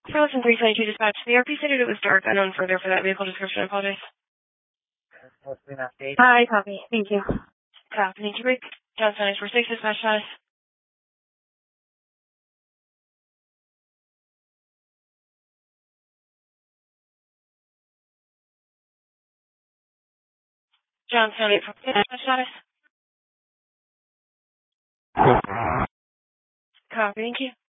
Charleston 322 dispatch. The RP stated it was dark, unknown further for that vehicle description. I apologize. Hi, copy. Thank you. Copy. Thank you, Rick. Johnson 946 dispatch status. Johnson 846 dispatch status. Copy. Thank you.